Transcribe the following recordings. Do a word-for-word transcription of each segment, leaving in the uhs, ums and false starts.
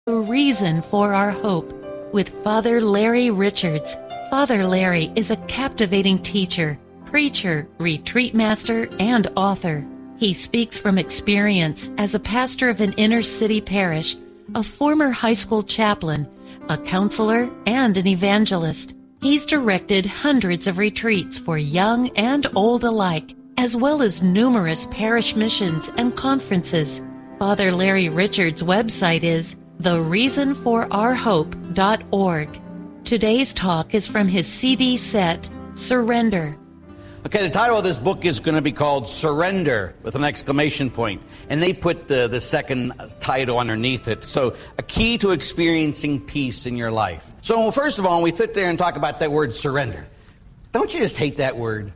The Reason for Our Hope with Father Larry Richards. Father Larry is a captivating teacher, preacher, retreat master, and author. He speaks from experience as a pastor of an inner city parish, a former high school chaplain, a counselor, and an evangelist. He's directed hundreds of retreats for young and old alike, as well as numerous parish missions and conferences. Father Larry Richards' website is the reason for our hope dot org. Today's talk is from his C D set, Surrender. Okay, the title of this book is going to be called Surrender with an exclamation point. And they put the, the second title underneath it. So, a key to experiencing peace in your life. So, first of all, we sit there and talk about that word surrender. Don't you just hate that word?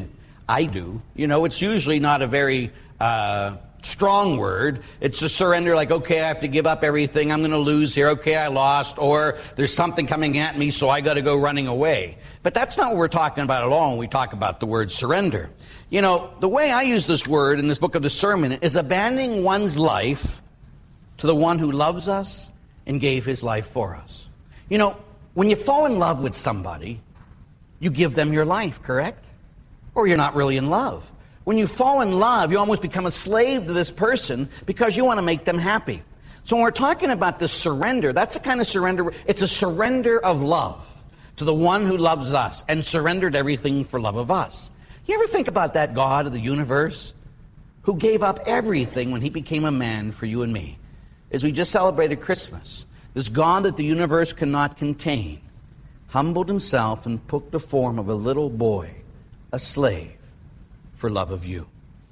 I do. You know, it's usually not a very uh, strong word. It's a surrender like, okay, I have to give up everything. I'm going to lose here. Okay, I lost. Or there's something coming at me, so I got to go running away. But that's not what we're talking about at all when we talk about the word surrender. You know, the way I use this word in this book of discernment is abandoning one's life to the one who loves us and gave his life for us. You know, when you fall in love with somebody, you give them your life, correct? Or you're not really in love. When you fall in love, you almost become a slave to this person because you want to make them happy. So when we're talking about this surrender, that's the kind of surrender, it's a surrender of love to the one who loves us and surrendered everything for love of us. You ever think about that God of the universe who gave up everything when he became a man for you and me? As we just celebrated Christmas, this God that the universe cannot contain humbled himself and took the form of a little boy, a slave, for love of you.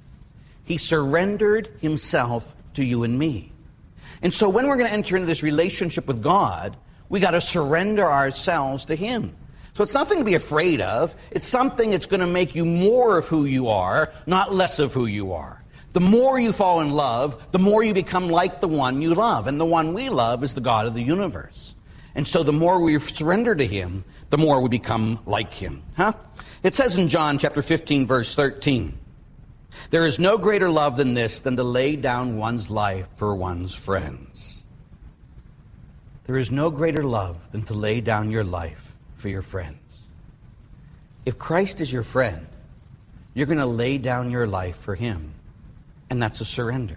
He surrendered himself to you and me. And so when we're going to enter into this relationship with God, we got to surrender ourselves to him. So it's nothing to be afraid of. It's something that's going to make you more of who you are, not less of who you are. The more you fall in love, the more you become like the one you love. And the one we love is the God of the universe. And so the more we surrender to him, the more we become like him. Huh? It says in John chapter fifteen, verse thirteen, there is no greater love than this, than to lay down one's life for one's friends. There is no greater love than to lay down your life for your friends. If Christ is your friend, you're going to lay down your life for him. And that's a surrender.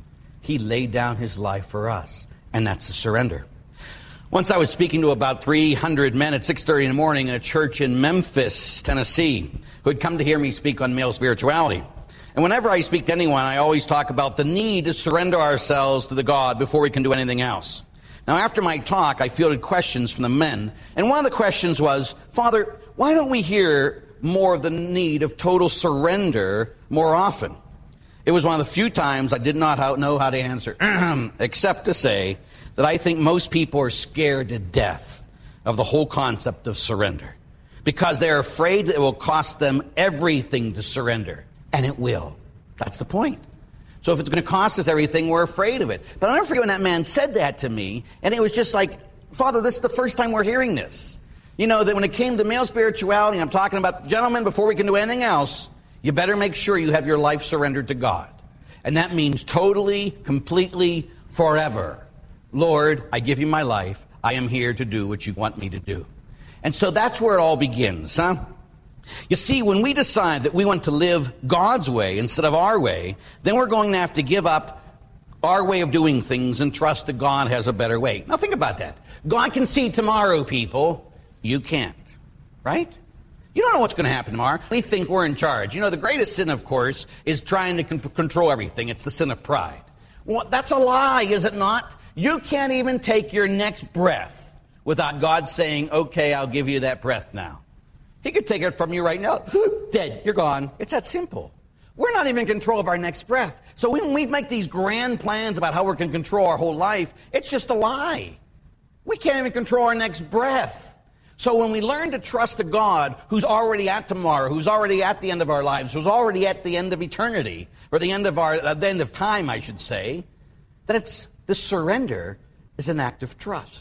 He laid down his life for us. And that's a surrender. Once I was speaking to about three hundred men at six thirty in the morning in a church in Memphis, Tennessee, who had come to hear me speak on male spirituality. And whenever I speak to anyone, I always talk about the need to surrender ourselves to the God before we can do anything else. Now, after my talk, I fielded questions from the men. And one of the questions was, Father, why don't we hear more of the need of total surrender more often? It was one of the few times I did not know how to answer, except to say that I think most people are scared to death of the whole concept of surrender because they're afraid that it will cost them everything to surrender. And it will. That's the point. So if it's going to cost us everything, we're afraid of it. But I'll never forget when that man said that to me, and it was just like, Father, this is the first time we're hearing this. You know, that when it came to male spirituality, I'm talking about, gentlemen, before we can do anything else, you better make sure you have your life surrendered to God. And that means totally, completely, forever. Lord, I give you my life. I am here to do what you want me to do. And so that's where it all begins, huh? You see, when we decide that we want to live God's way instead of our way, then we're going to have to give up our way of doing things and trust that God has a better way. Now think about that. God can see tomorrow, people. You can't. Right? You don't know what's going to happen tomorrow. We think we're in charge. You know, the greatest sin, of course, is trying to con- control everything. It's the sin of pride. Well, that's a lie, is it not? You can't even take your next breath without God saying, okay, I'll give you that breath now. He could take it from you right now. Dead. You're gone. It's that simple. We're not even in control of our next breath. So when we make these grand plans about how we're going to control our whole life, it's just a lie. We can't even control our next breath. So when we learn to trust a God who's already at tomorrow, who's already at the end of our lives, who's already at the end of eternity, or the end of our, uh, the end of time, I should say, then it's this surrender is an act of trust.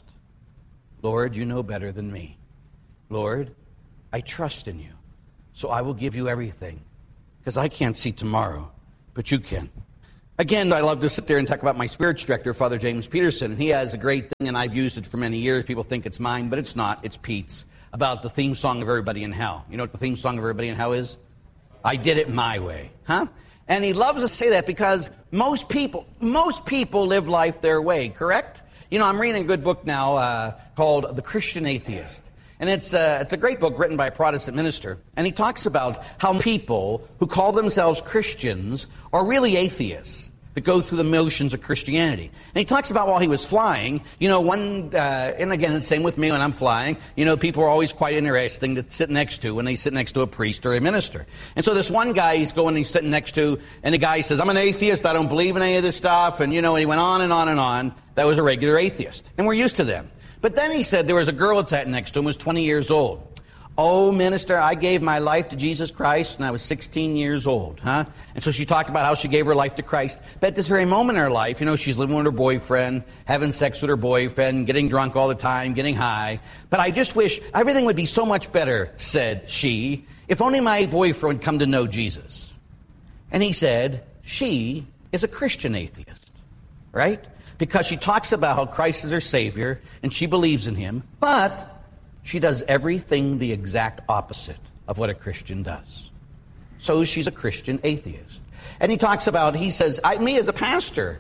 Lord, you know better than me. Lord, I trust in you, so I will give you everything, because I can't see tomorrow, but you can. Again, I love to sit there and talk about my spiritual director, Father James Peterson. And he has a great thing, and I've used it for many years. People think it's mine, but it's not. It's Pete's, about the theme song of Everybody in Hell. You know what the theme song of Everybody in Hell is? I did it my way. Huh? And he loves to say that because most people, most people live life their way, correct? You know, I'm reading a good book now uh, called The Christian Atheist. And it's a, it's a great book written by a Protestant minister. And he talks about how people who call themselves Christians are really atheists that go through the motions of Christianity. And he talks about while he was flying, you know, one, uh, and again, it's the same with me when I'm flying, you know, people are always quite interesting to sit next to when they sit next to a priest or a minister. And so this one guy he's going, he's sitting next to, and the guy says, I'm an atheist, I don't believe in any of this stuff. And, you know, and he went on and on and on. That was a regular atheist. And we're used to them. But then he said there was a girl that sat next to him, was twenty years old. Oh, minister, I gave my life to Jesus Christ when I was sixteen years old, huh? And so she talked about how she gave her life to Christ. But at this very moment in her life, you know, she's living with her boyfriend, having sex with her boyfriend, getting drunk all the time, getting high. But I just wish everything would be so much better, said she, if only my boyfriend would come to know Jesus. And he said, she is a Christian atheist, right? Because she talks about how Christ is her Savior, and she believes in Him, but she does everything the exact opposite of what a Christian does. So she's a Christian atheist. And he talks about, he says, I, me as a pastor,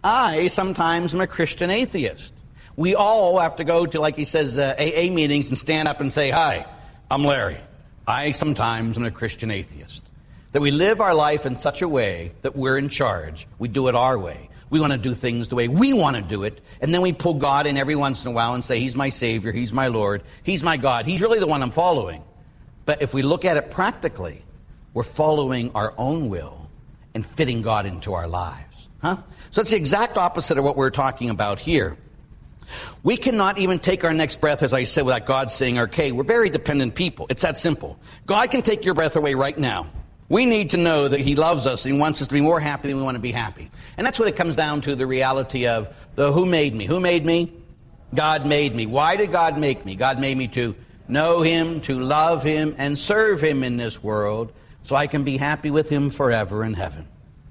I sometimes am a Christian atheist. We all have to go to, like he says, uh, A A meetings and stand up and say, hi, I'm Larry. I sometimes am a Christian atheist. That we live our life in such a way that we're in charge. We do it our way. We want to do things the way we want to do it, and then we pull God in every once in a while and say, He's my Savior, He's my Lord, He's my God, He's really the one I'm following. But if we look at it practically, we're following our own will and fitting God into our lives. Huh? So it's the exact opposite of what we're talking about here. We cannot even take our next breath, as I said, without God saying, okay, we're very dependent people. It's that simple. God can take your breath away right now. We need to know that He loves us and He wants us to be more happy than we want to be happy. And that's what it comes down to, the reality of the who made me. Who made me? God made me. Why did God make me? God made me to know Him, to love Him, and serve Him in this world so I can be happy with Him forever in heaven.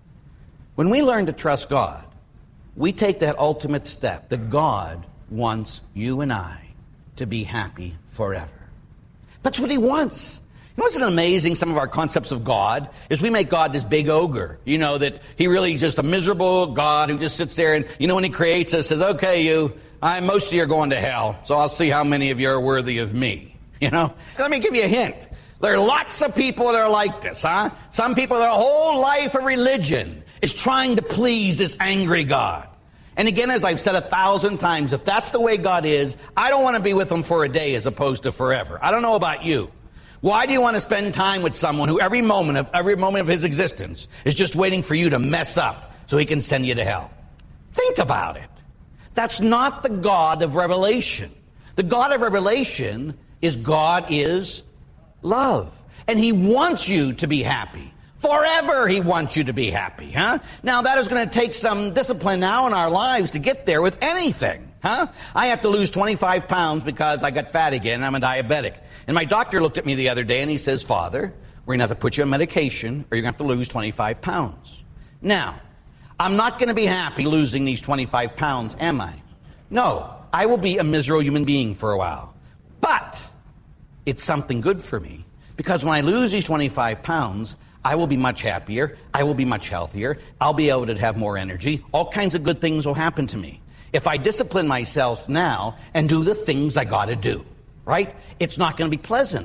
When we learn to trust God, we take that ultimate step that God wants you and I to be happy forever. That's what He wants. You know what's amazing, some of our concepts of God, is we make God this big ogre. You know, that He really just a miserable God who just sits there and, you know, when He creates us, says, okay, you, I, most of you are going to hell, so I'll see how many of you are worthy of me. You know? Let me give you a hint. There are lots of people that are like this, huh? Some people, their whole life of religion is trying to please this angry God. And again, as I've said a thousand times, if that's the way God is, I don't want to be with Him for a day as opposed to forever. I don't know about you. Why do you want to spend time with someone who every moment of every moment of his existence is just waiting for you to mess up so he can send you to hell? Think about it. That's not the God of Revelation. The God of Revelation is God is love. And He wants you to be happy. Forever He wants you to be happy, huh? Now that is going to take some discipline now in our lives to get there with anything, huh? I have to lose twenty-five pounds because I got fat again and I'm a diabetic. And my doctor looked at me the other day and he says, Father, we're going to have to put you on medication or you're going to have to lose twenty-five pounds. Now, I'm not going to be happy losing these twenty-five pounds, am I? No, I will be a miserable human being for a while. But it's something good for me because when I lose these twenty-five pounds, I will be much happier. I will be much healthier. I'll be able to have more energy. All kinds of good things will happen to me. If I discipline myself now and do the things I got to do, right? It's not going to be pleasant,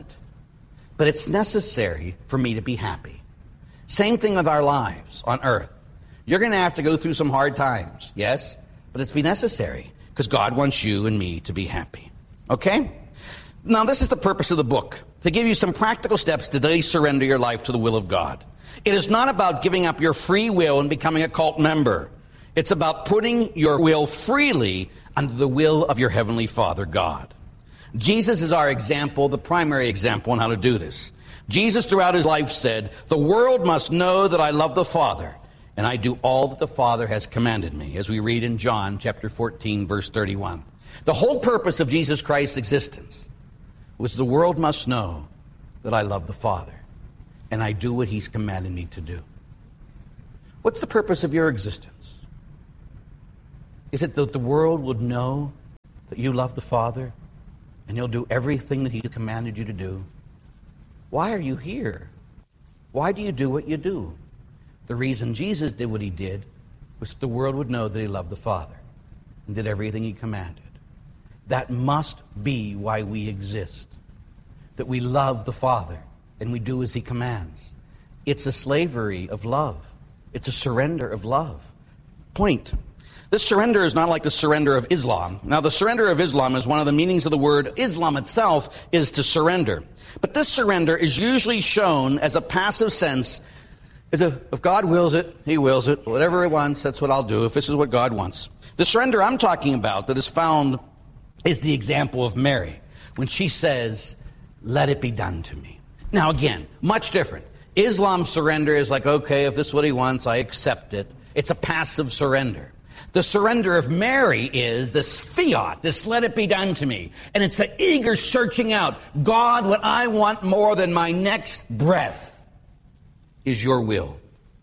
but it's necessary for me to be happy. Same thing with our lives on earth. You're going to have to go through some hard times, yes, but it's be necessary because God wants you and me to be happy. Okay? Now, this is the purpose of the book, to give you some practical steps to daily surrender your life to the will of God. It is not about giving up your free will and becoming a cult member. It's about putting your will freely under the will of your Heavenly Father, God. Jesus is our example, the primary example on how to do this. Jesus throughout His life said, the world must know that I love the Father, and I do all that the Father has commanded me, as we read in John chapter fourteen, verse thirty-one. The whole purpose of Jesus Christ's existence was the world must know that I love the Father, and I do what He's commanded me to do. What's the purpose of your existence? Is it that the world would know that you love the Father and you'll do everything that He commanded you to do? Why are you here? Why do you do what you do? The reason Jesus did what He did was that the world would know that He loved the Father and did everything He commanded. That must be why we exist. That we love the Father and we do as He commands. It's a slavery of love. It's a surrender of love. Point. This surrender is not like the surrender of Islam. Now, the surrender of Islam is one of the meanings of the word. Islam itself is to surrender. But this surrender is usually shown as a passive sense. As if, if God wills it, He wills it. Whatever He wants, that's what I'll do, if this is what God wants. The surrender I'm talking about that is found is the example of Mary, when she says, let it be done to me. Now, again, much different. Islam's surrender is like, okay, if this is what He wants, I accept it. It's a passive surrender. The surrender of Mary is this fiat, this let it be done to me. And it's an eager searching out. God, what I want more than my next breath is your will.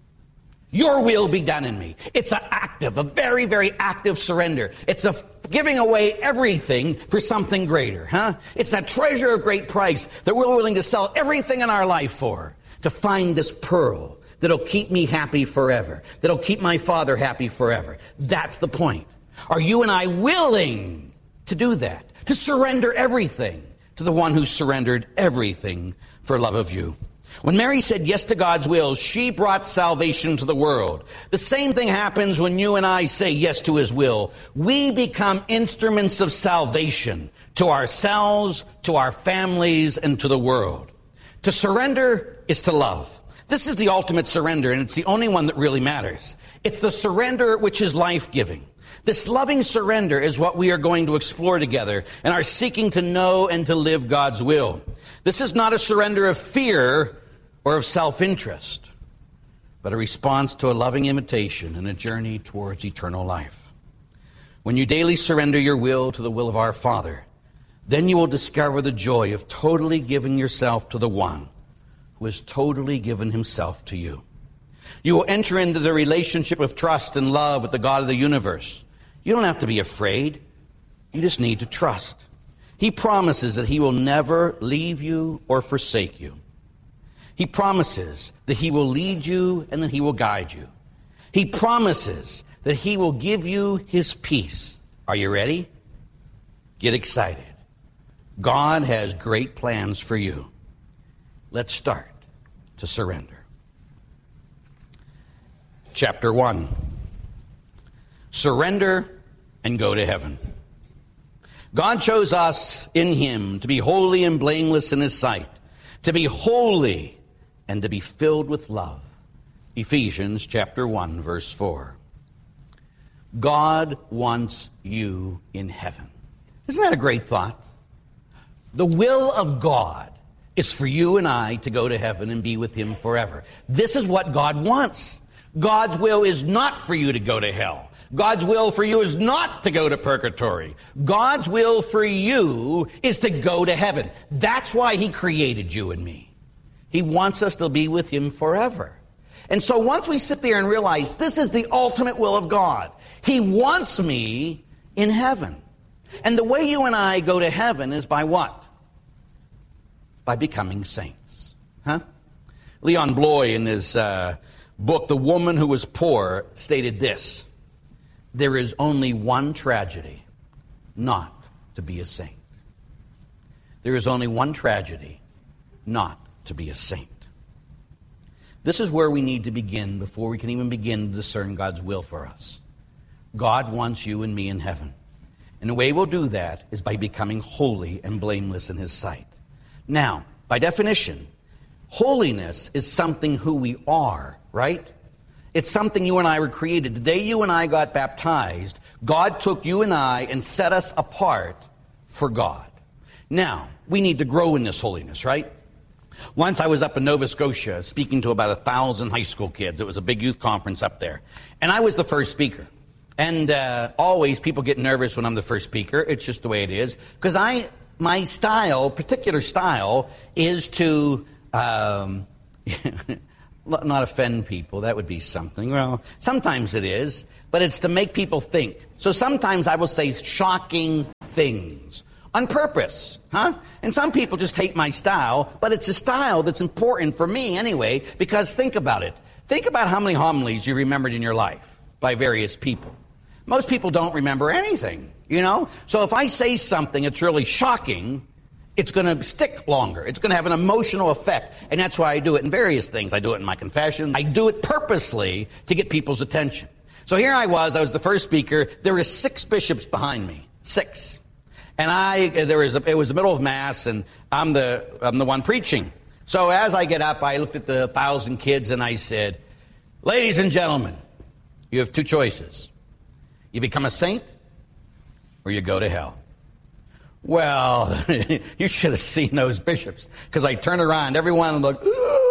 Your will be done in me. It's an active, a very, very active surrender. It's a giving away everything for something greater, huh? It's that treasure of great price that we're willing to sell everything in our life for, to find this pearl that'll keep me happy forever, that'll keep my Father happy forever. That's the point. Are you and I willing to do that? To surrender everything to the one who surrendered everything for love of you? When Mary said yes to God's will, she brought salvation to the world. The same thing happens when you and I say yes to His will. We become instruments of salvation to ourselves, to our families, and to the world. To surrender is to love. This is the ultimate surrender, and it's the only one that really matters. It's the surrender which is life-giving. This loving surrender is what we are going to explore together and are seeking to know and to live God's will. This is not a surrender of fear or of self-interest, but a response to a loving invitation and a journey towards eternal life. When you daily surrender your will to the will of our Father, then you will discover the joy of totally giving yourself to the one who has totally given Himself to you. You will enter into the relationship of trust and love with the God of the universe. You don't have to be afraid. You just need to trust. He promises that He will never leave you or forsake you. He promises that He will lead you and that He will guide you. He promises that He will give you His peace. Are you ready? Get excited. God has great plans for you. Let's start to surrender. Chapter one. Surrender and go to heaven. God chose us in Him to be holy and blameless in His sight, to be holy and to be filled with love. Ephesians chapter one, verse four. God wants you in heaven. Isn't that a great thought? The will of God is for you and I to go to heaven and be with Him forever. This is what God wants. God's will is not for you to go to hell. God's will for you is not to go to purgatory. God's will for you is to go to heaven. That's why He created you and me. He wants us to be with Him forever. And so once we sit there and realize this is the ultimate will of God, He wants me in heaven. And the way you and I go to heaven is by what? By becoming saints. Huh? Leon Bloy, in his uh, book, The Woman Who Was Poor, stated this: there is only one tragedy, not to be a saint. There is only one tragedy, not to be a saint. This is where we need to begin before we can even begin to discern God's will for us. God wants you and me in heaven. And the way we'll do that is by becoming holy and blameless in His sight. Now, by definition, holiness is something who we are, right? It's something you and I were created. The day you and I got baptized, God took you and I and set us apart for God. Now, we need to grow in this holiness, right? Once I was up in Nova Scotia speaking to about a thousand high school kids. It was a big youth conference up there. And I was the first speaker. And uh, always people get nervous when I'm the first speaker. It's just the way it is. Because I, my style, particular style, is to... Um, not offend people. That would be something. Well, sometimes it is, but it's to make people think. So sometimes I will say shocking things on purpose, huh? And some people just hate my style, but it's a style that's important for me anyway, because think about it. Think about how many homilies you remembered in your life by various people. Most people don't remember anything, you know? So if I say something that's really shocking, it's going to stick longer. It's going to have an emotional effect. And that's why I do it in various things. I do it in my confession. I do it purposely to get people's attention. So here I was. I was the first speaker. There were six bishops behind me. Six. And I, there was a, it was the middle of Mass, and I'm the, I'm the one preaching. So as I get up, I looked at the thousand kids, and I said, ladies and gentlemen, you have two choices. You become a saint, or you go to hell. Well, you should have seen those bishops, because I turned around, every one of them looked,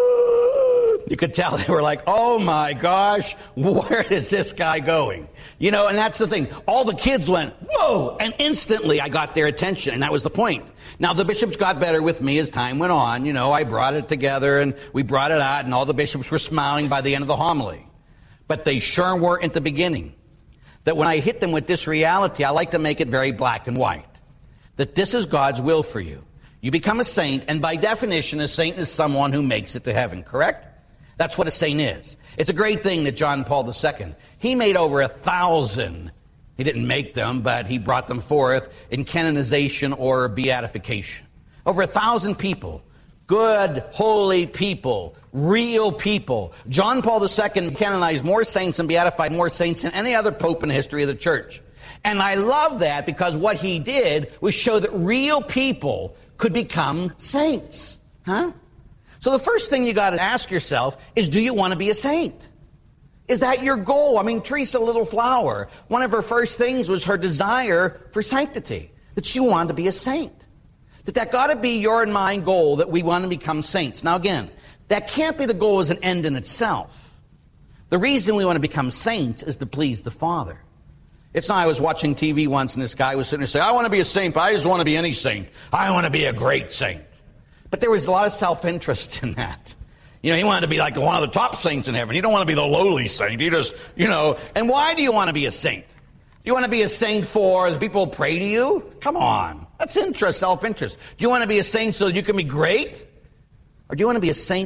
you could tell they were like, oh my gosh, where is this guy going? You know, and that's the thing. All the kids went, whoa, and instantly I got their attention, and that was the point. Now, the bishops got better with me as time went on. You know, I brought it together, and we brought it out, and all the bishops were smiling by the end of the homily. But they sure weren't at the beginning. That when I hit them with this reality, I like to make it very black and white. That this is God's will for you. You become a saint, and by definition, a saint is someone who makes it to heaven, correct? That's what a saint is. It's a great thing that John Paul the Second, he made over a thousand, he didn't make them, but he brought them forth in canonization or beatification. Over a thousand people. Good, holy people, real people. John Paul the Second canonized more saints and beatified more saints than any other pope in the history of the church. And I love that because what he did was show that real people could become saints. Huh? So the first thing you got to ask yourself is, do you want to be a saint? Is that your goal? I mean, Teresa Little Flower, one of her first things was her desire for sanctity, that she wanted to be a saint. That that got to be your and my goal, that we want to become saints. Now again, that can't be the goal as an end in itself. The reason we want to become saints is to please the Father. It's not, I was watching T V once and this guy was sitting there saying, I want to be a saint, but I just want to be any saint. I want to be a great saint. But there was a lot of self-interest in that. You know, he wanted to be like one of the top saints in heaven. He don't want to be the lowly saint. He just, you know, and why do you want to be a saint? Do you want to be a saint for the people who pray to you? Come on. That's interest, self-interest. Do you want to be a saint so that you can be great? Or do you want to be a saint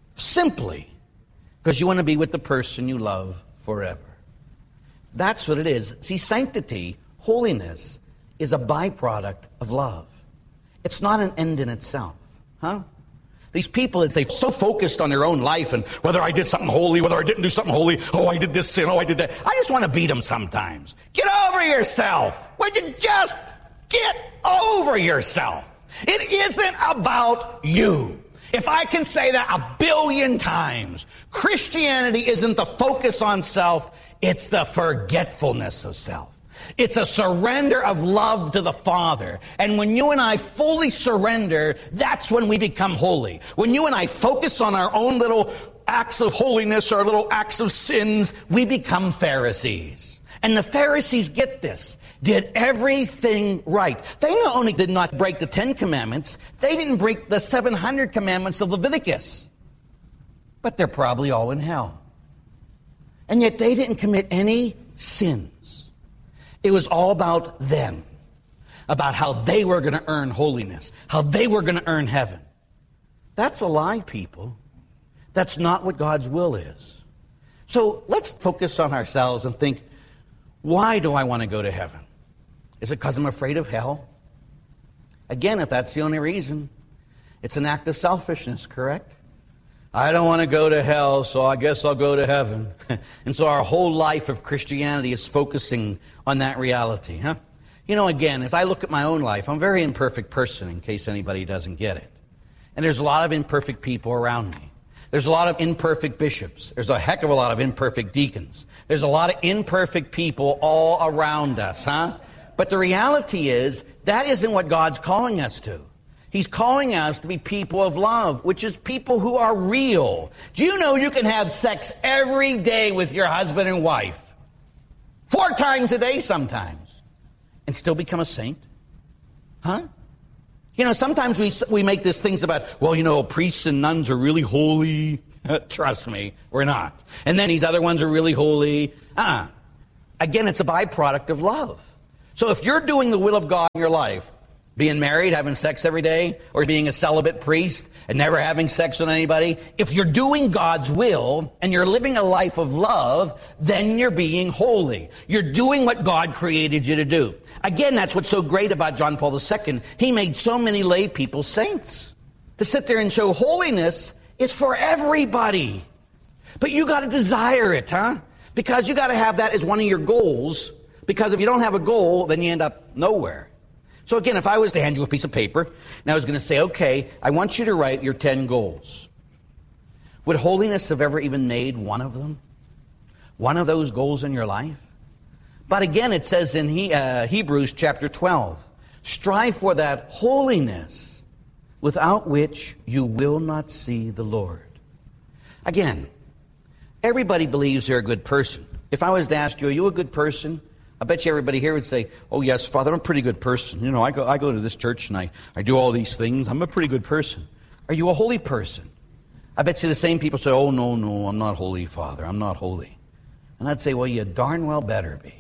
simply because you want to be with the person you love forever? That's what it is. See, sanctity, holiness, is a byproduct of love. It's not an end in itself. Huh? These people, they're so focused on their own life and whether I did something holy, whether I didn't do something holy, oh, I did this sin, oh, I did that. I just want to beat them sometimes. Get over yourself. Would you just get over yourself? It isn't about you. If I can say that a billion times, Christianity isn't the focus on self, it's the forgetfulness of self. It's a surrender of love to the Father. And when you and I fully surrender, that's when we become holy. When you and I focus on our own little acts of holiness, our little acts of sins, we become Pharisees. And the Pharisees, get this, did everything right. They not only did not break the Ten Commandments, they didn't break the seven hundred commandments of Leviticus. But they're probably all in hell. And yet they didn't commit any sins. It was all about them, about how they were going to earn holiness, how they were going to earn heaven. That's a lie, people. That's not what God's will is. So let's focus on ourselves and think, why do I want to go to heaven? Is it because I'm afraid of hell? Again, if that's the only reason, it's an act of selfishness, correct? I don't want to go to hell, so I guess I'll go to heaven. And so our whole life of Christianity is focusing on that reality. Huh? You know, again, as I look at my own life, I'm a very imperfect person, in case anybody doesn't get it. And there's a lot of imperfect people around me. There's a lot of imperfect bishops. There's a heck of a lot of imperfect deacons. There's a lot of imperfect people all around us, huh? But the reality is, that isn't what God's calling us to. He's calling us to be people of love, which is people who are real. Do you know you can have sex every day with your husband and wife? Four times a day sometimes. And still become a saint? Huh? You know, sometimes we we make these things about, well, you know, priests and nuns are really holy. Trust me, we're not. And then these other ones are really holy. Uh-uh. Again, it's a byproduct of love. So if you're doing the will of God in your life, being married, having sex every day, or being a celibate priest and never having sex with anybody, if you're doing God's will and you're living a life of love, then you're being holy. You're doing what God created you to do. Again, that's what's so great about John Paul the Second. He made so many lay people saints. To sit there and show holiness is for everybody. But you got to desire it, huh? Because you got to have that as one of your goals. Because if you don't have a goal, then you end up nowhere. So again, if I was to hand you a piece of paper, and I was going to say, okay, I want you to write your ten goals. Would holiness have ever even made one of them? One of those goals in your life? But again, it says in he, uh, Hebrews chapter twelve, strive for that holiness without which you will not see the Lord. Again, everybody believes they're a good person. If I was to ask you, are you a good person? I bet you everybody here would say, oh yes, Father, I'm a pretty good person. You know, I go I go to this church and I, I do all these things. I'm a pretty good person. Are you a holy person? I bet you the same people say, oh no, no, I'm not holy, Father. I'm not holy. And I'd say, well, you darn well better be.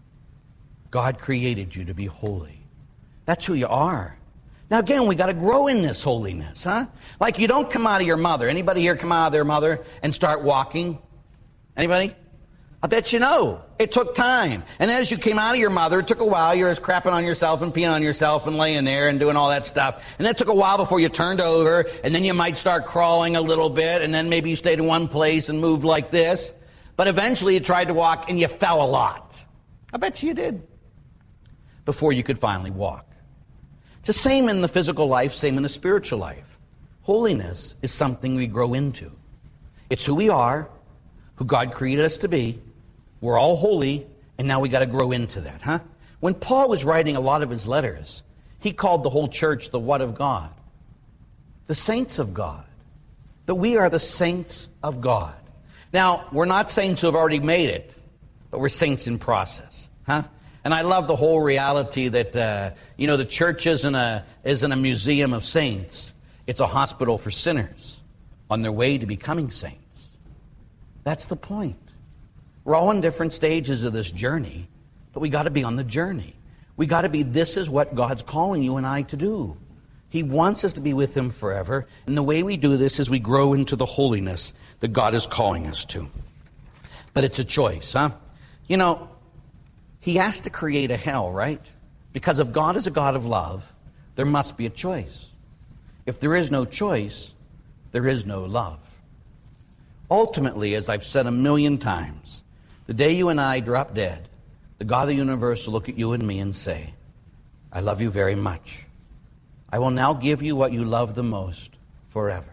God created you to be holy. That's who you are. Now again, we got to grow in this holiness, huh? Like you don't come out of your mother. Anybody here come out of their mother and start walking? Anybody? I bet you know. It took time. And as you came out of your mother, it took a while. You're just crapping on yourself and peeing on yourself and laying there and doing all that stuff. And that took a while before you turned over. And then you might start crawling a little bit. And then maybe you stayed in one place and moved like this. But eventually you tried to walk and you fell a lot. I bet you did. Before you could finally walk. It's the same in the physical life, same in the spiritual life. Holiness is something we grow into. It's who we are, who God created us to be. We're all holy, and now we got to grow into that, huh? When Paul was writing a lot of his letters, he called the whole church the what of God? The saints of God. That we are the saints of God. Now, we're not saints who have already made it, but we're saints in process, huh? And I love the whole reality that, uh, you know, the church isn't a, isn't a museum of saints. It's a hospital for sinners on their way to becoming saints. That's the point. We're all in different stages of this journey, but we got to be on the journey. We got to be, this is what God's calling you and I to do. He wants us to be with Him forever, and the way we do this is we grow into the holiness that God is calling us to. But it's a choice, huh? You know, He has to create a hell, right? Because if God is a God of love, there must be a choice. If there is no choice, there is no love. Ultimately, as I've said a million times, the day you and I drop dead, the God of the universe will look at you and me and say, I love you very much. I will now give you what you love the most forever.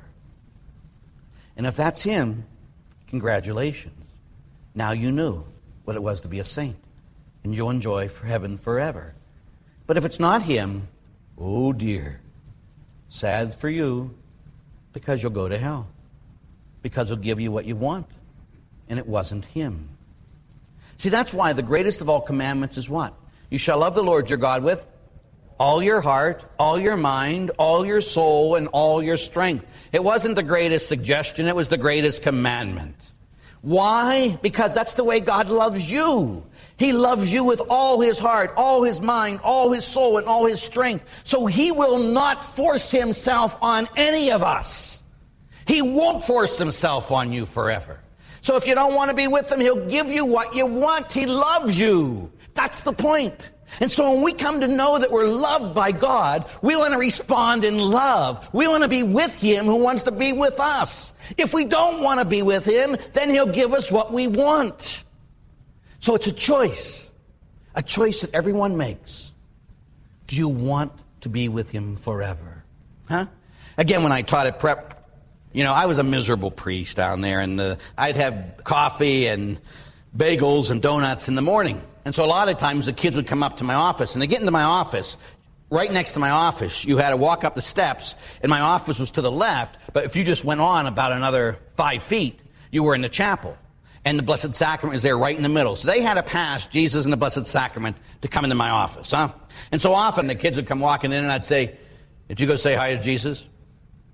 And if that's Him, congratulations. Now you knew what it was to be a saint. And you'll enjoy for heaven forever. But if it's not Him, oh dear, sad for you, because you'll go to hell. Because He'll give you what you want. And it wasn't Him. See, that's why the greatest of all commandments is what? You shall love the Lord your God with all your heart, all your mind, all your soul, and all your strength. It wasn't the greatest suggestion, it was the greatest commandment. Why? Because that's the way God loves you. He loves you with all His heart, all His mind, all His soul, and all His strength. So He will not force Himself on any of us. He won't force Himself on you forever. So if you don't want to be with Him, He'll give you what you want. He loves you. That's the point. And so when we come to know that we're loved by God, we want to respond in love. We want to be with Him who wants to be with us. If we don't want to be with Him, then He'll give us what we want. So it's a choice. A choice that everyone makes. Do you want to be with Him forever? Huh? Again, when I taught at prep, you know, I was a miserable priest down there, and uh, I'd have coffee and bagels and donuts in the morning. And so a lot of times the kids would come up to my office, and they get into my office. Right next to my office, you had to walk up the steps, and my office was to the left, but if you just went on about another five feet, you were in the chapel. And the Blessed Sacrament is there right in the middle. So they had to pass Jesus and the Blessed Sacrament to come into my office, huh? And so often the kids would come walking in, and I'd say, did you go say hi to Jesus?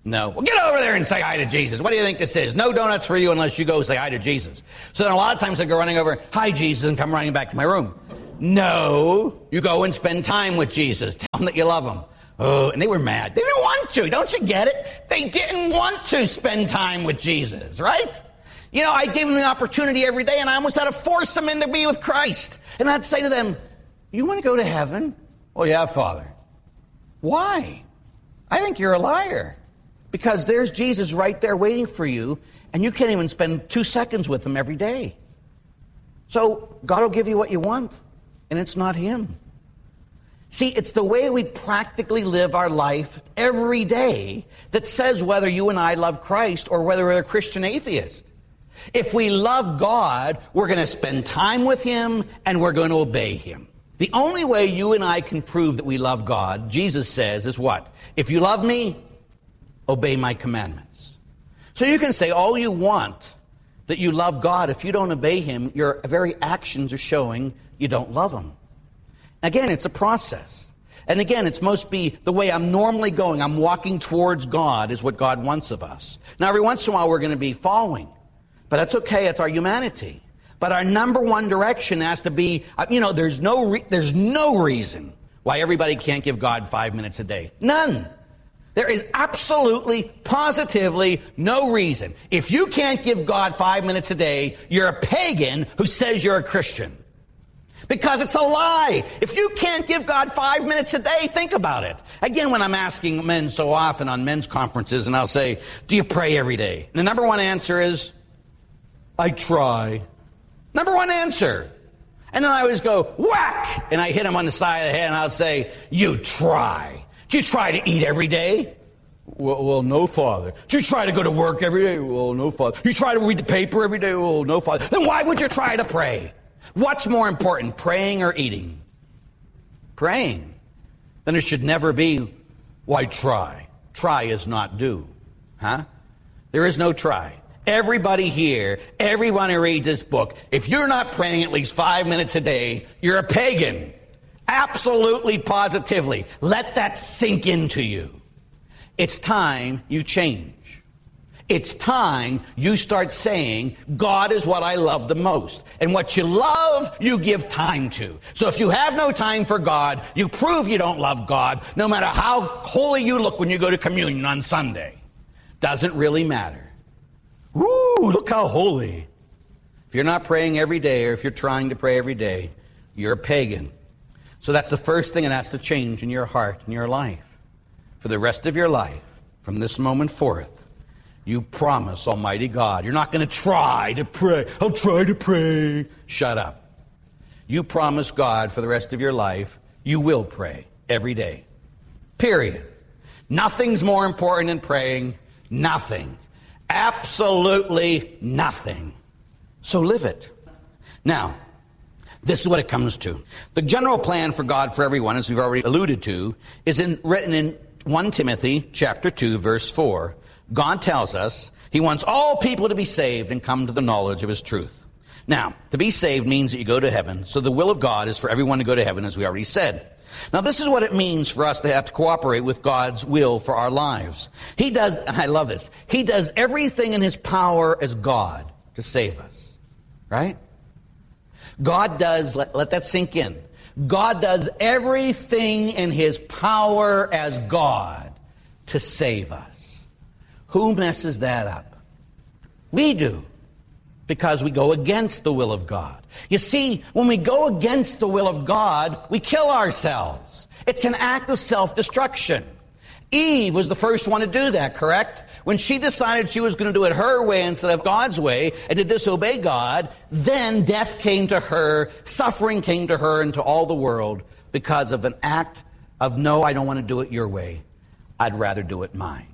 No. Well, get over there and say hi to Jesus. What do you think this is? No donuts for you unless you go say hi to Jesus. So then a lot of times I go running over, hi, Jesus, and come running back to my room. No. You go and spend time with Jesus. Tell him that you love him. Oh, and they were mad. They didn't want to. Don't you get it? They didn't want to spend time with Jesus, right? You know, I gave them the opportunity every day, and I almost had to force them in to be with Christ. And I'd say to them, you want to go to heaven? Oh, yeah, Father. Why? I think you're a liar. Because there's Jesus right there waiting for you, and you can't even spend two seconds with him every day. So God will give you what you want, and it's not him. See, it's the way we practically live our life every day that says whether you and I love Christ or whether we're a Christian atheist. If we love God, we're going to spend time with him and we're going to obey him. The only way you and I can prove that we love God, Jesus says, is what? If you love me, obey my commandments. So you can say all you want that you love God. If you don't obey him, your very actions are showing you don't love him. Again, it's a process. And again, it's must be the way I'm normally going. I'm walking towards God is what God wants of us. Now, every once in a while, we're going to be following. But that's okay. It's our humanity. But our number one direction has to be, you know, there's no re- there's no reason why everybody can't give God five minutes a day. None. There is absolutely, positively no reason. If you can't give God five minutes a day, you're a pagan who says you're a Christian. Because it's a lie. If you can't give God five minutes a day, think about it. Again, when I'm asking men so often on men's conferences, and I'll say, do you pray every day? And the number one answer is, I try. Number one answer. And then I always go, whack! And I hit him on the side of the head, and I'll say, you try. Do you try to eat every day? Well, well, no, Father. Do you try to go to work every day? Well, no, Father. Do you try to read the paper every day? Well, no, Father. Then why would you try to pray? What's more important, praying or eating? Praying. Then it should never be, why try? Try is not do. Huh? There is no try. Everybody here, everyone who reads this book, if you're not praying at least five minutes a day, you're a pagan. Absolutely, positively. Let that sink into you. It's time you change. It's time you start saying, God is what I love the most. And what you love, you give time to. So if you have no time for God, you prove you don't love God, no matter how holy you look when you go to communion on Sunday. Doesn't really matter. Woo, look how holy. If you're not praying every day, or if you're trying to pray every day, you're a pagan. So that's the first thing that has to change in your heart and your life. For the rest of your life, from this moment forth, you promise Almighty God, you're not going to try to pray. I'll try to pray. Shut up. You promise God for the rest of your life, you will pray every day. Period. Nothing's more important than praying. Nothing. Absolutely nothing. So live it. Now, this is what it comes to. The general plan for God for everyone, as we've already alluded to, is in, written in First Timothy chapter two, verse four. God tells us he wants all people to be saved and come to the knowledge of his truth. Now, to be saved means that you go to heaven. So the will of God is for everyone to go to heaven, as we already said. Now, this is what it means for us to have to cooperate with God's will for our lives. He does, I love this, he does everything in his power as God to save us. Right? God does, let, let that sink in. God does everything in his power as God to save us. Who messes that up? We do. Because we go against the will of God. You see, when we go against the will of God, we kill ourselves. It's an act of self-destruction. Eve was the first one to do that, correct? When she decided she was going to do it her way instead of God's way and to disobey God, then death came to her, suffering came to her and to all the world because of an act of, no, I don't want to do it your way. I'd rather do it mine.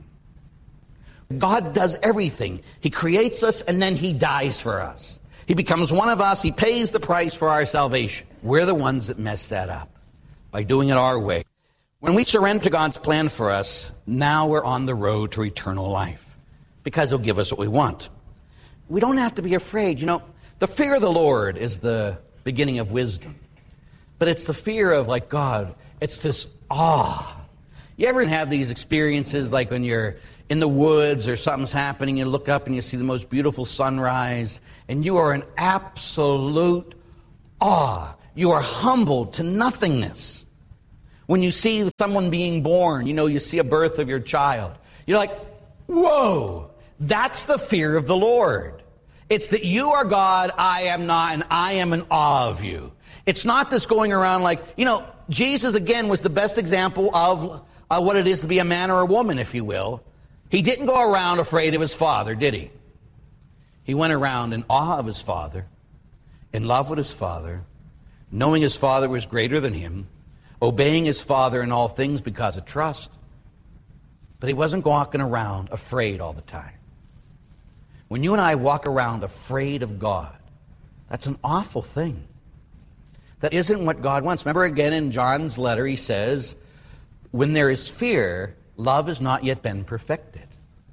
God does everything. He creates us and then he dies for us. He becomes one of us. He pays the price for our salvation. We're the ones that mess that up by doing it our way. When we surrender to God's plan for us, now we're on the road to eternal life because he'll give us what we want. We don't have to be afraid. You know, the fear of the Lord is the beginning of wisdom. But it's the fear of, like, God, it's this awe. You ever have these experiences like when you're in the woods or something's happening, you look up and you see the most beautiful sunrise, and you are in absolute awe. You are humbled to nothingness. When you see someone being born, you know, you see a birth of your child, you're like, whoa, that's the fear of the Lord. It's that you are God, I am not, and I am in awe of you. It's not this going around like, you know, Jesus, again, was the best example of uh, what it is to be a man or a woman, if you will. He didn't go around afraid of his Father, did he? He went around in awe of his Father, in love with his Father, knowing his Father was greater than him, obeying his Father in all things because of trust. But he wasn't walking around afraid all the time. When you and I walk around afraid of God, that's an awful thing. That isn't what God wants. Remember again in John's letter, he says, when there is fear, love has not yet been perfected.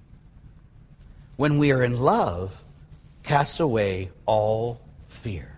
When we are in love, casts away all fear.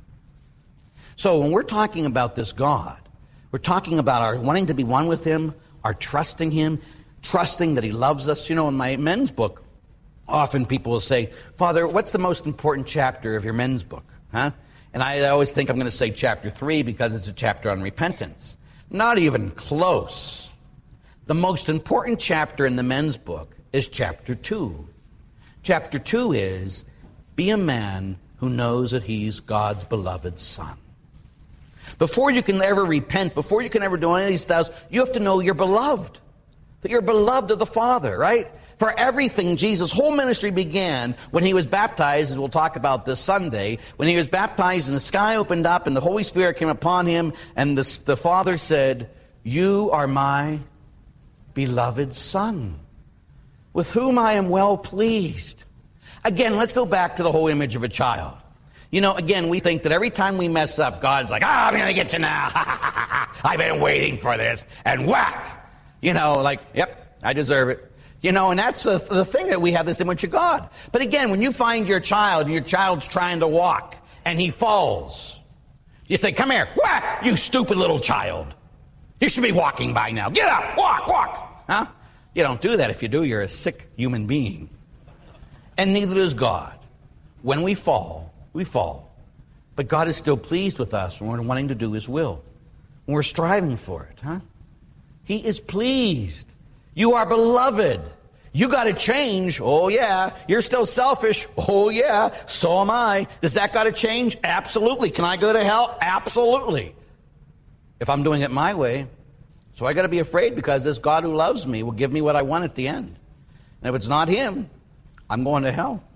So when we're talking about this God, we're talking about our wanting to be one with him, our trusting him, trusting that he loves us. You know, in my men's book, often people will say, Father, what's the most important chapter of your men's book? Huh? And I always think I'm going to say chapter three because it's a chapter on repentance. Not even close. The most important chapter in the men's book is chapter two. Chapter two is, be a man who knows that he's God's beloved son. Before you can ever repent, before you can ever do any of these stuff, you have to know you're beloved. That you're beloved of the Father, right? For everything, Jesus' whole ministry began when he was baptized, as we'll talk about this Sunday. When he was baptized and the sky opened up and the Holy Spirit came upon him and the, the Father said, you are my beloved Son, with whom I am well pleased. Again, let's go back to the whole image of a child. You know, again, we think that every time we mess up, God's like, ah, I'm going to get you now. I've been waiting for this. And whack. You know, like, yep, I deserve it. You know, and that's the, the thing that we have this image of God. But again, when you find your child and your child's trying to walk and he falls, you say, come here, whack, you stupid little child. You should be walking by now. Get up, walk, walk. Huh? You don't do that. If you do, you're a sick human being. And neither is God. When we fall, we fall. But God is still pleased with us when we're wanting to do his will. When we're striving for it, huh? He is pleased. You are beloved. You got to change. Oh, yeah. You're still selfish. Oh, yeah. So am I. Does that got to change? Absolutely. Can I go to hell? Absolutely. If I'm doing it my way. So I got to be afraid because this God who loves me will give me what I want at the end. And if it's not him, I'm going to hell.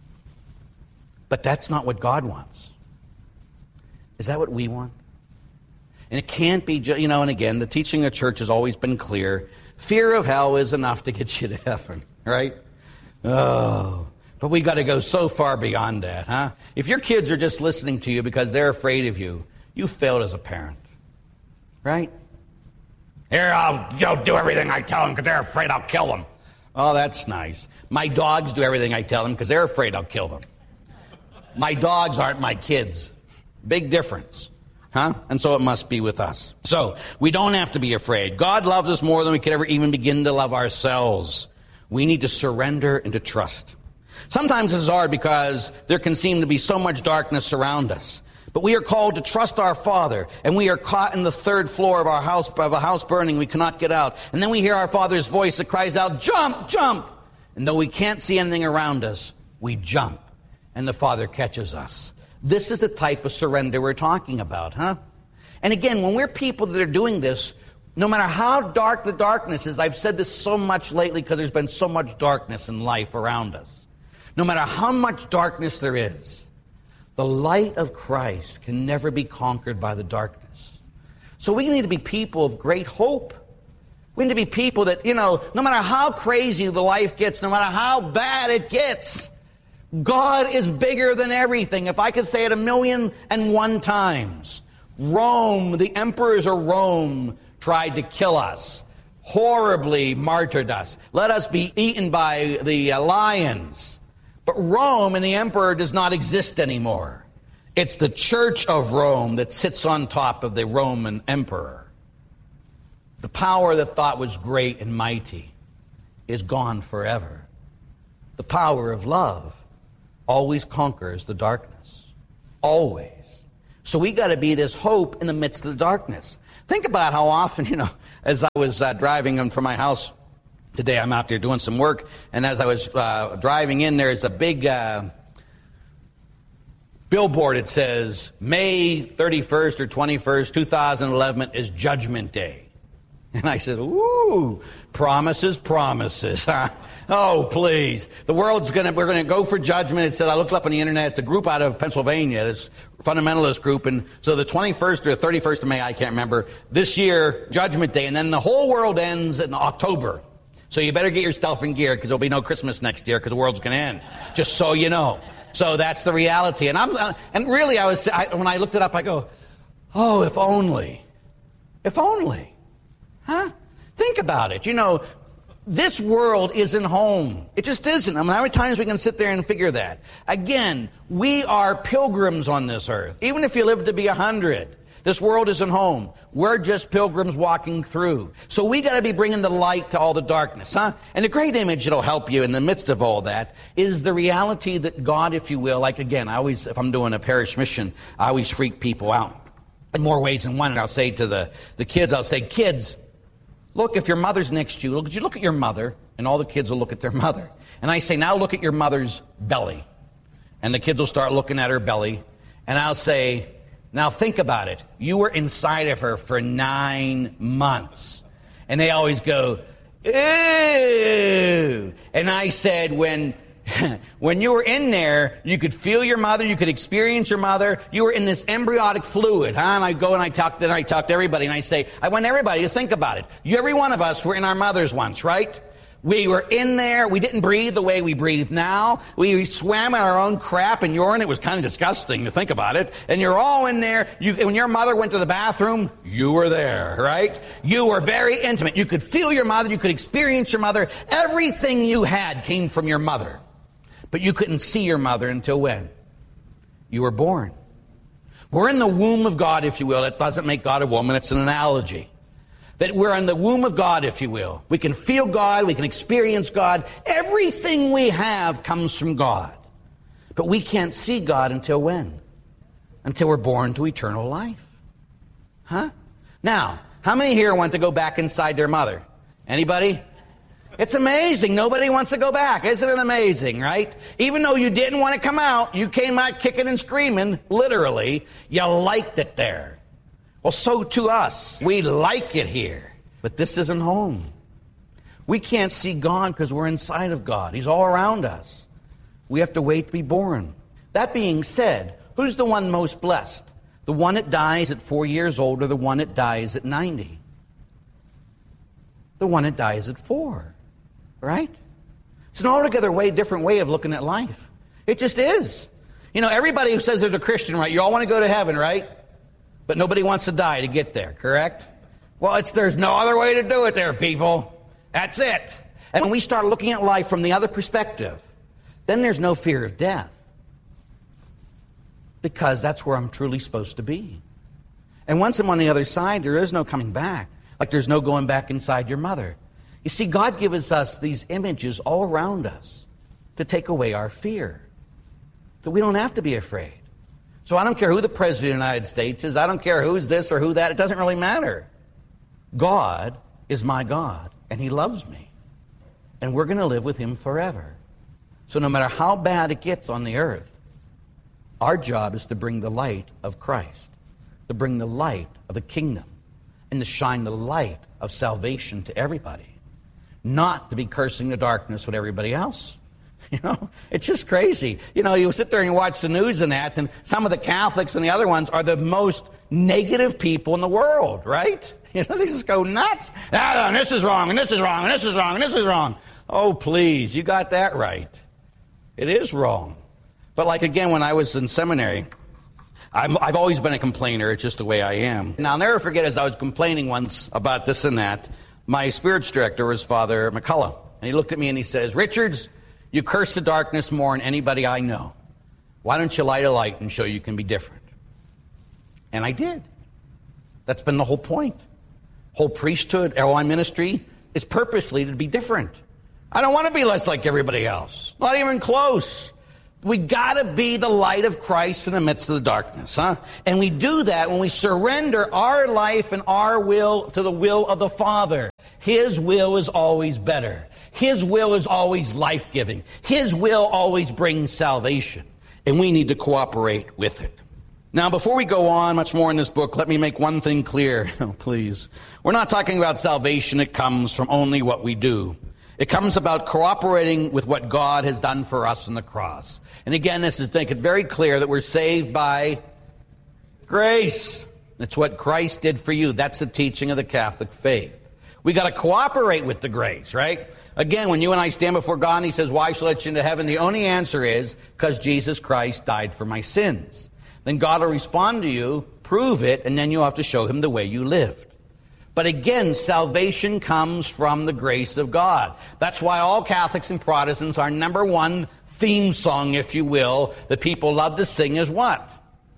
But that's not what God wants. Is that what we want? And it can't be, you know, and again, the teaching of the church has always been clear. Fear of hell is enough to get you to heaven, right? Oh, but we got to go so far beyond that, huh? If your kids are just listening to you because they're afraid of you, you failed as a parent, right? Here, I'll you know, do everything I tell them because they're afraid I'll kill them. Oh, that's nice. My dogs do everything I tell them because they're afraid I'll kill them. My dogs aren't my kids. Big difference. Huh? And so it must be with us. So, we don't have to be afraid. God loves us more than we could ever even begin to love ourselves. We need to surrender and to trust. Sometimes it's hard because there can seem to be so much darkness around us. But we are called to trust our Father, and we are caught in the third floor of our house, of a house burning. We cannot get out. And then we hear our Father's voice that cries out, jump, jump! And though we can't see anything around us, we jump, and the Father catches us. This is the type of surrender we're talking about, huh? And again, when we're people that are doing this, no matter how dark the darkness is, I've said this so much lately because there's been so much darkness in life around us. No matter how much darkness there is, the light of Christ can never be conquered by the darkness. So we need to be people of great hope. We need to be people that, you know, no matter how crazy the life gets, no matter how bad it gets, God is bigger than everything. If I could say it a million and one times. Rome, the emperors of Rome tried to kill us. Horribly martyred us. Let us be eaten by the lions. But Rome and the emperor does not exist anymore. It's the Church of Rome that sits on top of the Roman emperor. The power that thought was great and mighty is gone forever. The power of love always conquers the darkness. Always. So we got to be this hope in the midst of the darkness. Think about how often, you know, as I was uh, driving in from my house today, I'm out there doing some work, and as I was uh, driving in, there's a big uh, billboard. It says, May thirty-first or twenty-first, two thousand eleven is Judgment Day. And I said, ooh, promises, promises. Huh? Oh, please. The world's going to, we're going to go for judgment. It said, I looked up on the internet, it's a group out of Pennsylvania, this fundamentalist group. And so the twenty-first or thirty-first of May, I can't remember, this year, Judgment Day. And then the whole world ends in October. So you better get yourself in gear because there'll be no Christmas next year because the world's going to end. Just so you know. So that's the reality. And I'm, uh, and really, I was, I, when I looked it up, I go, oh, if only. If only. Huh? Think about it. You know, this world isn't home. It just isn't. I mean, how many times we can sit there and figure that? Again, we are pilgrims on this earth. Even if you live to be a hundred, this world isn't home. We're just pilgrims walking through. So we got to be bringing the light to all the darkness, huh? And the great image that'll help you in the midst of all that is the reality that God, if you will, like again, I always, if I'm doing a parish mission, I always freak people out in more ways than one. And I'll say to the, the kids, I'll say, kids, look, if your mother's next to you, look, you look at your mother, and all the kids will look at their mother. And I say, now look at your mother's belly. And the kids will start looking at her belly. And I'll say, now think about it. You were inside of her for nine months. And they always go, ew. And I said, when... when you were in there, you could feel your mother, you could experience your mother, you were in this embryonic fluid, huh? And I go and I talk, then I talk to everybody, and I say, I want everybody to think about it. You, every one of us were in our mothers once, right? We were in there, we didn't breathe the way we breathe now. We swam in our own crap and urine. It was kind of disgusting to think about it. And you're all in there. You, when your mother went to the bathroom, you were there, right? You were very intimate. You could feel your mother, you could experience your mother. Everything you had came from your mother. But you couldn't see your mother until when? You were born. We're in the womb of God, if you will. It doesn't make God a woman. It's an analogy. That we're in the womb of God, if you will. We can feel God. We can experience God. Everything we have comes from God. But we can't see God until when? Until we're born to eternal life. Huh? Now, how many here want to go back inside their mother? Anybody? It's amazing. Nobody wants to go back. Isn't it amazing, right? Even though you didn't want to come out, you came out kicking and screaming, literally. You liked it there. Well, so to us. We like it here. But this isn't home. We can't see God because we're inside of God. He's all around us. We have to wait to be born. That being said, who's the one most blessed? The one that dies at four years old or the one that dies at ninety? The one that dies at four. Right? It's an altogether way different way of looking at life. It just is. You know, everybody who says they're a Christian, right? You all want to go to heaven, right? But nobody wants to die to get there, correct? Well, it's there's no other way to do it there, people. That's it. And when we start looking at life from the other perspective, then there's no fear of death. Because that's where I'm truly supposed to be. And once I'm on the other side, there is no coming back. Like there's no going back inside your mother. You see, God gives us these images all around us to take away our fear. That we don't have to be afraid. So I don't care who the President of the United States is. I don't care who's this or who that. It doesn't really matter. God is my God, and He loves me. And we're going to live with Him forever. So no matter how bad it gets on the earth, our job is to bring the light of Christ. To bring the light of the kingdom. And to shine the light of salvation to everybody. Not to be cursing the darkness with everybody else. You know, it's just crazy. You know, you sit there and you watch the news and that, and some of the Catholics and the other ones are the most negative people in the world, right? You know, they just go nuts. Ah, and this is wrong, and this is wrong, and this is wrong, and this is wrong. Oh, please, you got that right. It is wrong. But like, again, when I was in seminary, I'm, I've always been a complainer. It's just the way I am. And I'll never forget, as I was complaining once about this and that, my spirits director was Father McCullough. And he looked at me and he says, Richards, you curse the darkness more than anybody I know. Why don't you light a light and show you can be different? And I did. That's been the whole point. Whole priesthood, L I ministry, is purposely to be different. I don't want to be less like everybody else. Not even close. We got to be the light of Christ in the midst of the darkness, huh? And we do that when we surrender our life and our will to the will of the Father. His will is always better. His will is always life-giving. His will always brings salvation. And we need to cooperate with it. Now, before we go on much more in this book, let me make one thing clear. Oh, please. We're not talking about salvation that comes from only what we do. It comes about cooperating with what God has done for us on the cross. And again, this is to make it very clear that we're saved by grace. That's what Christ did for you. That's the teaching of the Catholic faith. We got to cooperate with the grace, right? Again, when you and I stand before God and He says, why shall I let you into heaven? The only answer is, because Jesus Christ died for my sins. Then God will respond to you, prove it, and then you'll have to show Him the way you lived. But again, salvation comes from the grace of God. That's why all Catholics and Protestants, our number one theme song, if you will, that people love to sing is what?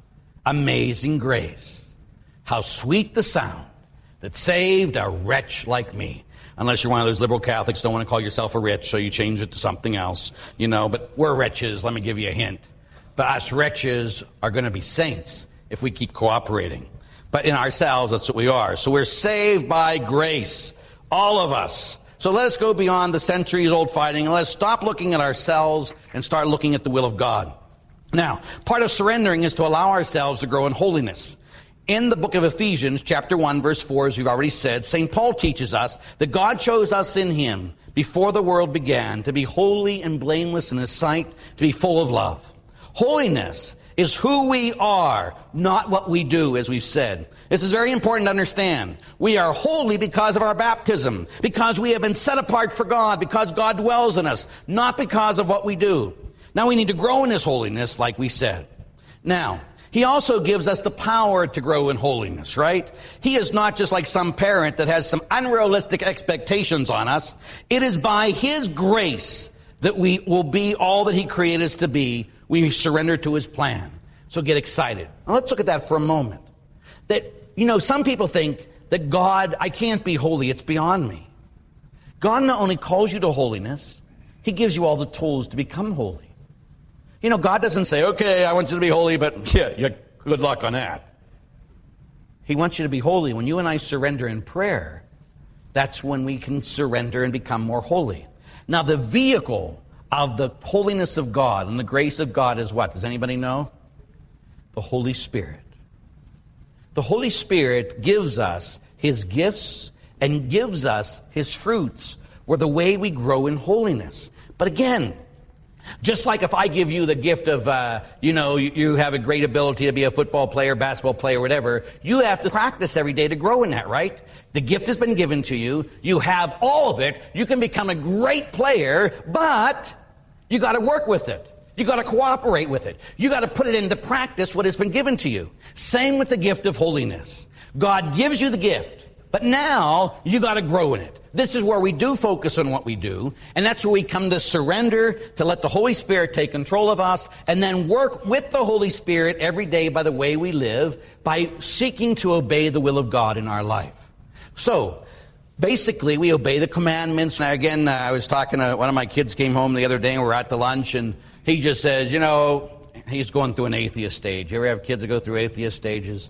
Amazing Grace. How sweet the sound that saved a wretch like me. Unless you're one of those liberal Catholics, don't want to call yourself a wretch, so you change it to something else. You know, but we're wretches, let me give you a hint. But us wretches are going to be saints if we keep cooperating. But in ourselves, that's what we are. So we're saved by grace. All of us. So let us go beyond the centuries-old fighting and let's stop looking at ourselves and start looking at the will of God. Now, part of surrendering is to allow ourselves to grow in holiness. In the book of Ephesians, chapter one, verse four, as we've already said, Saint Paul teaches us that God chose us in Him before the world began to be holy and blameless in His sight, to be full of love. Holiness is who we are, not what we do, as we've said. This is very important to understand. We are holy because of our baptism, because we have been set apart for God, because God dwells in us, not because of what we do. Now we need to grow in this holiness, like we said. Now, He also gives us the power to grow in holiness, right? He is not just like some parent that has some unrealistic expectations on us. It is by His grace that we will be all that He created us to be. We surrender to His plan. So get excited. Now let's look at that for a moment. That, you know, some people think that God, I can't be holy, it's beyond me. God not only calls you to holiness, He gives you all the tools to become holy. You know, God doesn't say, okay, I want you to be holy, but yeah, yeah, good luck on that. He wants you to be holy. When you and I surrender in prayer, that's when we can surrender and become more holy. Now the vehicle of the holiness of God and the grace of God is what? Does anybody know? The Holy Spirit. The Holy Spirit gives us His gifts and gives us His fruits, or the way we grow in holiness. But again, just like if I give you the gift of, uh, you know, you, you have a great ability to be a football player, basketball player, whatever, you have to practice every day to grow in that, right? The gift has been given to you. You have all of it. You can become a great player, but you got to work with it. You got to cooperate with it. You got to put it into practice what has been given to you. Same with the gift of holiness. God gives you the gift, but now you got to grow in it. This is where we do focus on what we do, and that's where we come to surrender, to let the Holy Spirit take control of us, and then work with the Holy Spirit every day by the way we live, by seeking to obey the will of God in our life. So, basically, we obey the commandments. Now, again, uh, I was talking to one of my kids came home the other day, and we were at the lunch, and he just says, you know, he's going through an atheist stage. You ever have kids that go through atheist stages?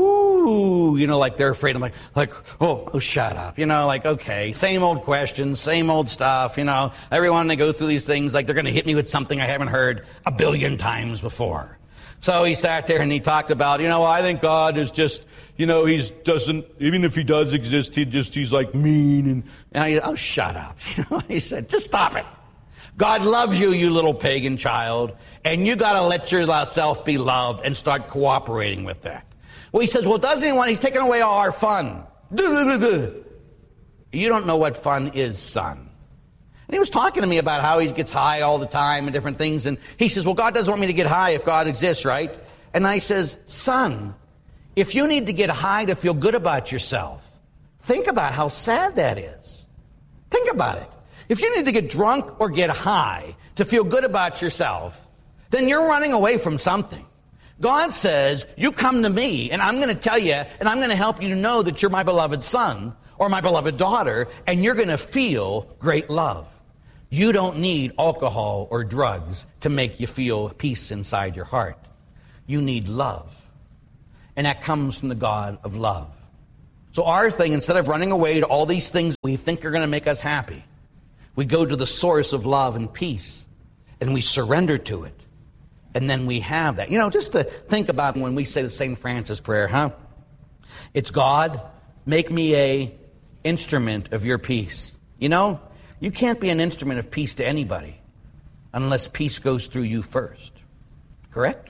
Ooh, you know, like they're afraid. I'm like, like, oh, oh, shut up. You know, like, okay, same old questions, same old stuff. You know, everyone they go through these things like they're going to hit me with something I haven't heard a billion times before. So he sat there and he talked about, you know, I think God is just, you know, he's doesn't, even if he does exist, he just, he's like mean. And, and I, oh, shut up. You know, he said, just stop it. God loves you, you little pagan child, and you got to let yourself be loved and start cooperating with that. Well, he says, well, doesn't he want, he's taking away all our fun. You don't know what fun is, son. And he was talking to me about how he gets high all the time and different things, and he says, well, God doesn't want me to get high if God exists, right? And I says, son, if you need to get high to feel good about yourself, think about how sad that is. Think about it. If you need to get drunk or get high to feel good about yourself, then you're running away from something. God says, you come to me, and I'm going to tell you, and I'm going to help you to know that you're my beloved son or my beloved daughter, and you're going to feel great love. You don't need alcohol or drugs to make you feel peace inside your heart. You need love. And that comes from the God of love. So our thing, instead of running away to all these things we think are going to make us happy, we go to the source of love and peace, and we surrender to it. And then we have that. You know, just to think about when we say the Saint Francis prayer, huh? It's God, make me a instrument of your peace. You know, you can't be an instrument of peace to anybody unless peace goes through you first. Correct?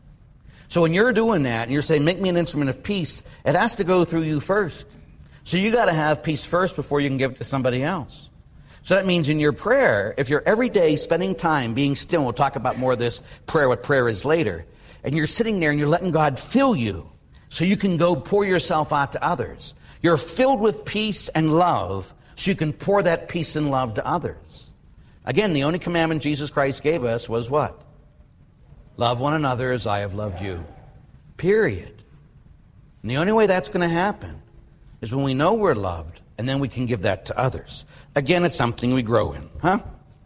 So when you're doing that and you're saying, make me an instrument of peace, it has to go through you first. So you got to have peace first before you can give it to somebody else. So that means in your prayer, if you're every day spending time being still, we'll talk about more of this prayer, what prayer is later, and you're sitting there and you're letting God fill you so you can go pour yourself out to others. You're filled with peace and love so you can pour that peace and love to others. Again, the only commandment Jesus Christ gave us was what? Love one another as I have loved you. Period. And the only way that's going to happen is when we know we're loved, and then we can give that to others. Again, it's something we grow in, huh?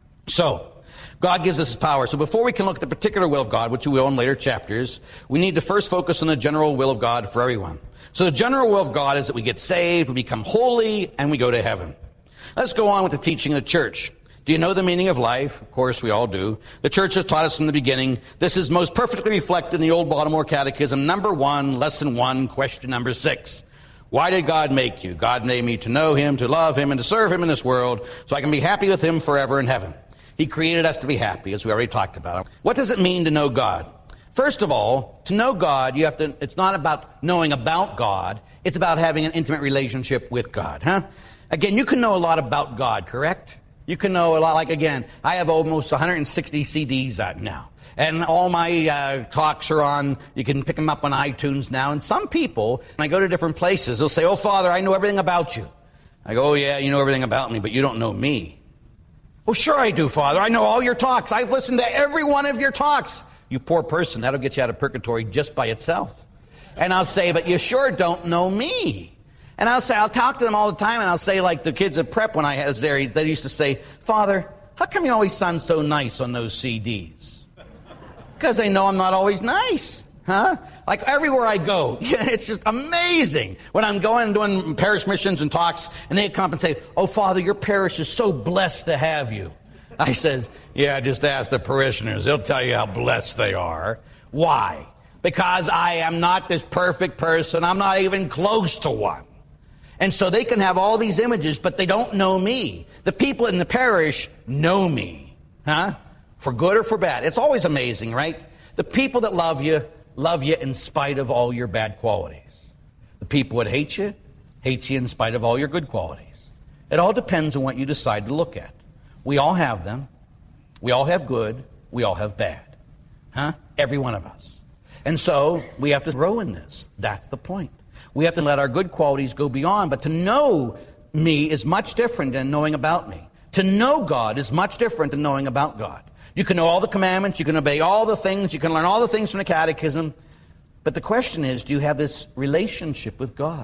So, God gives us His power. So before we can look at the particular will of God, which we will in later chapters, we need to first focus on the general will of God for everyone. So the general will of God is that we get saved, we become holy, and we go to heaven. Let's go on with the teaching of the church. Do you know the meaning of life? Of course, we all do. The church has taught us from the beginning. This is most perfectly reflected in the Old Baltimore Catechism, number one, lesson one, question number six. Why did God make you? God made me to know Him, to love Him, and to serve Him in this world so I can be happy with Him forever in heaven. He created us to be happy, as we already talked about. What does it mean to know God? First of all, to know God, you have to, it's not about knowing about God. It's about having an intimate relationship with God, huh? Again, you can know a lot about God, correct? You can know a lot, like again, I have almost one hundred sixty C Ds out now. And all my uh, talks are on, you can pick them up on iTunes now. And some people, when I go to different places, they'll say, oh, Father, I know everything about you. I go, oh, yeah, you know everything about me, but you don't know me. Well, sure I do, Father. I know all your talks. I've listened to every one of your talks. You poor person, that'll get you out of purgatory just by itself. And I'll say, but you sure don't know me. And I'll say, I'll talk to them all the time, and I'll say, like the kids at prep when I was there, they used to say, Father, how come you always sound so nice on those C Ds? Because they know I'm not always nice, huh? Like everywhere I go, it's just amazing. When I'm going and doing parish missions and talks, and they come up and say, oh, Father, your parish is so blessed to have you. I says, yeah, just ask the parishioners. They'll tell you how blessed they are. Why? Because I am not this perfect person. I'm not even close to one. And so they can have all these images, but they don't know me. The people in the parish know me, huh? For good or for bad. It's always amazing, right? The people that love you, love you in spite of all your bad qualities. The people that hate you, hate you in spite of all your good qualities. It all depends on what you decide to look at. We all have them. We all have good. We all have bad. Huh? Every one of us. And so we have to grow in this. That's the point. We have to let our good qualities go beyond. But to know me is much different than knowing about me. To know God is much different than knowing about God. You can know all the commandments, you can obey all the things, you can learn all the things from the catechism. But the question is, do you have this relationship with God?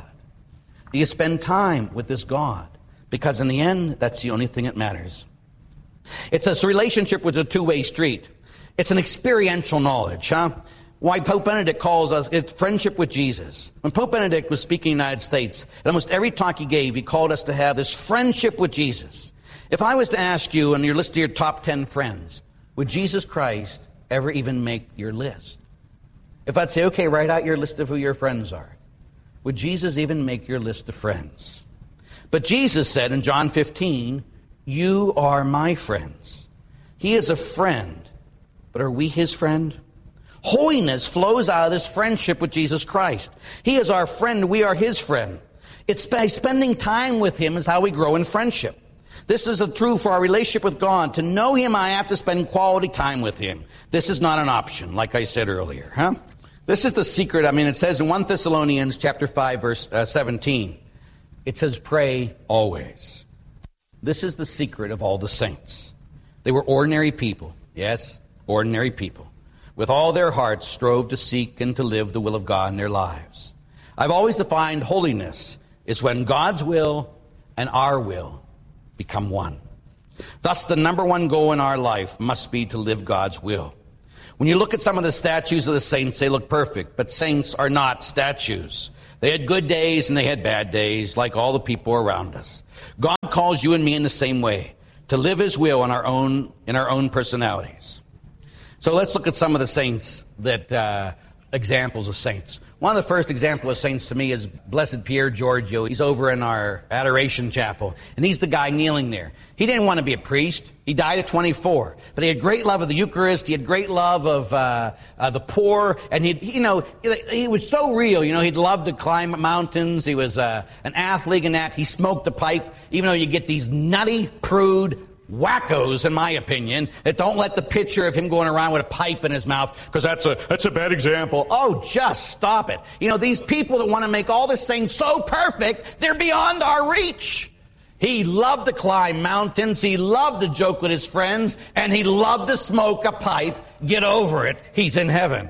Do you spend time with this God? Because in the end, that's the only thing that matters. It's a relationship with a two-way street. It's an experiential knowledge, huh? Why Pope Benedict calls us, it's friendship with Jesus. When Pope Benedict was speaking in the United States, at almost every talk he gave, he called us to have this friendship with Jesus. If I was to ask you on your list of your top ten friends, would Jesus Christ ever even make your list? If I'd say, okay, write out your list of who your friends are, would Jesus even make your list of friends? But Jesus said in John fifteen, you are my friends. He is a friend, but are we His friend? Holiness flows out of this friendship with Jesus Christ. He is our friend, we are His friend. It's by spending time with Him is how we grow in friendship. This is true for our relationship with God. To know Him, I have to spend quality time with Him. This is not an option, like I said earlier, huh? This is the secret. I mean, it says in First Thessalonians chapter five, verse uh, seventeen, it says, pray always. This is the secret of all the saints. They were ordinary people. Yes, ordinary people. With all their hearts strove to seek and to live the will of God in their lives. I've always defined holiness is when God's will and our will become one. Thus, the number one goal in our life must be to live God's will. When you look at some of the statues of the saints, they look perfect, but saints are not statues. They had good days and they had bad days, like all the people around us. God calls you and me in the same way, to live His will in our own in our own personalities. So let's look at some of the saints, that uh, examples of saints. One of the first examples of saints to me is Blessed Pier Giorgio. He's over in our Adoration Chapel, and he's the guy kneeling there. He didn't want to be a priest. He died at twenty-four, but he had great love of the Eucharist. He had great love of uh, uh, the poor, and he, you know, he was so real. You know, he'd love to climb mountains. He was uh, an athlete in that. He smoked a pipe, even though you get these nutty, prude wackos, in my opinion, that don't let the picture of him going around with a pipe in his mouth, because that's a that's a bad example. Oh, just stop it. You know, these people that want to make all this thing so perfect, they're beyond our reach. He loved to climb mountains, he loved to joke with his friends, and he loved to smoke a pipe. Get over it. He's in heaven.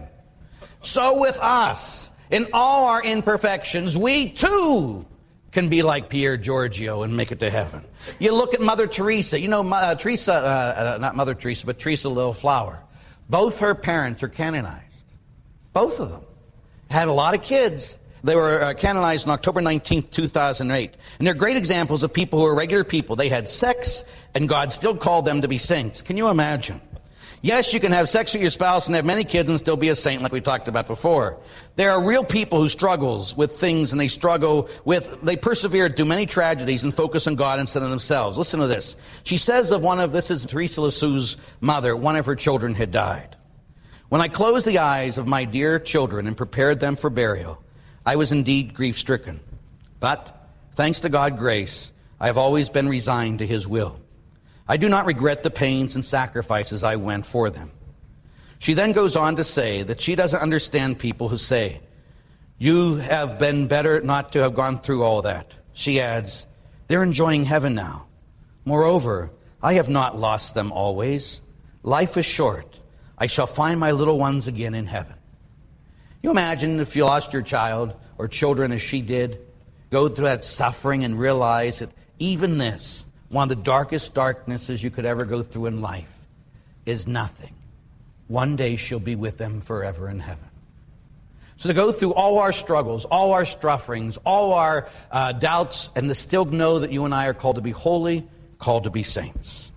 So with us, in all our imperfections, we too can be like Pier Giorgio and make it to heaven. You look at Mother Teresa. You know, uh, Teresa, uh, uh, not Mother Teresa, but Teresa Little Flower. Both her parents are canonized. Both of them. Had a lot of kids. They were uh, canonized on October nineteenth, two thousand eight. And they're great examples of people who are regular people. They had sex, and God still called them to be saints. Can you imagine? Yes, you can have sex with your spouse and have many kids and still be a saint, like we talked about before. There are real people who struggles with things, and they struggle with, they persevere through many tragedies and focus on God instead of themselves. Listen to this. She says of one of, this is Teresa Lisieux's mother, one of her children had died. When I closed the eyes of my dear children and prepared them for burial, I was indeed grief-stricken. But, thanks to God's grace, I have always been resigned to His will. I do not regret the pains and sacrifices I went for them. She then goes on to say that she doesn't understand people who say, you have been better not to have gone through all that. She adds, they're enjoying heaven now. Moreover, I have not lost them always. Life is short. I shall find my little ones again in heaven. You imagine if you lost your child or children as she did, go through that suffering and realize that even this, one of the darkest darknesses you could ever go through in life, is nothing. One day she'll be with them forever in heaven. So to go through all our struggles, all our sufferings, all our uh, doubts, and to still know that you and I are called to be holy, called to be saints.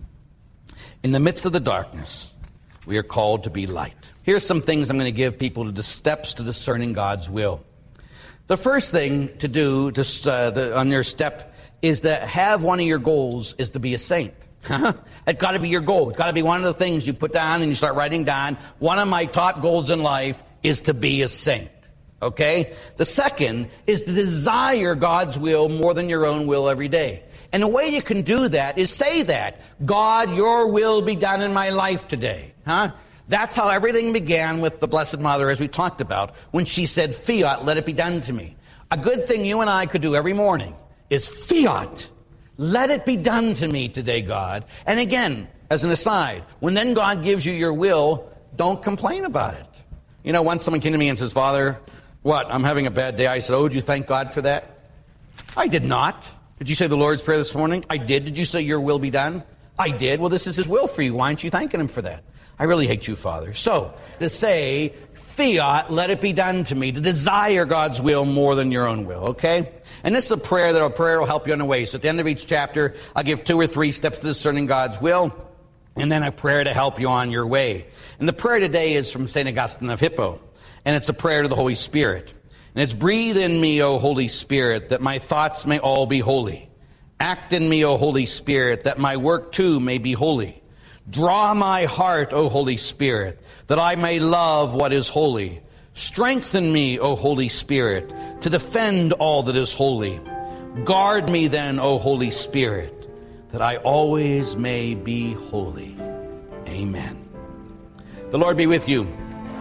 In the midst of the darkness, we are called to be light. Here's some things I'm going to give people to the steps to discerning God's will. The first thing to do to, uh, the, on your step is to have one of your goals is to be a saint. It's got to be your goal. It's got to be one of the things you put down and you start writing down. One of my top goals in life is to be a saint. Okay? The second is to desire God's will more than your own will every day. And the way you can do that is say that. God, your will be done in my life today. Huh? That's how everything began with the Blessed Mother, as we talked about, when she said, fiat, let it be done to me. A good thing you and I could do every morning is fiat. Let it be done to me today, God. And again, as an aside, when then God gives you your will, don't complain about it. You know, once someone came to me and says, Father, what, I'm having a bad day. I said, oh, did you thank God for that? I did not. Did you say the Lord's Prayer this morning? I did. Did you say your will be done? I did. Well, this is His will for you. Why aren't you thanking Him for that? I really hate you, Father. So, to say, fiat, let it be done to me, to desire God's will more than your own will, okay? And this is a prayer that a prayer will help you on the way. So at the end of each chapter, I'll give two or three steps to discerning God's will, and then a prayer to help you on your way. And the prayer today is from Saint Augustine of Hippo, and it's a prayer to the Holy Spirit. And it's, breathe in me, O Holy Spirit, that my thoughts may all be holy. Act in me, O Holy Spirit, that my work too may be holy. Draw my heart, O Holy Spirit, that I may love what is holy. Strengthen me, O Holy Spirit, to defend all that is holy. Guard me then, O Holy Spirit, that I always may be holy. Amen. The Lord be with you.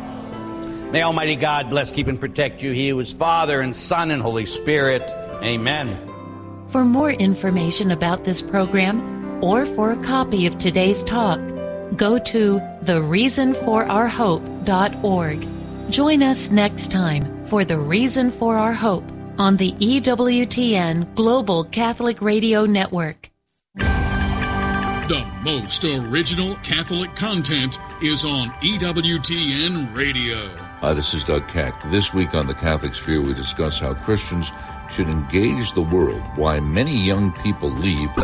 May Almighty God bless, keep, and protect you. He who is Father and Son and Holy Spirit. Amen. For more information about this program, or for a copy of today's talk, go to the reason for our hope dot org. Join us next time for The Reason for Our Hope on the E W T N Global Catholic Radio Network. The most original Catholic content is on E W T N Radio. Hi, this is Doug Keck. This week on The Catholic Sphere, we discuss how Christians should engage the world, why many young people leave